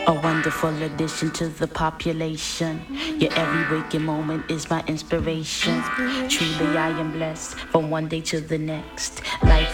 A wonderful addition to the population. Your every waking moment is my inspiration. Truly, I am blessed from one day to the next. Life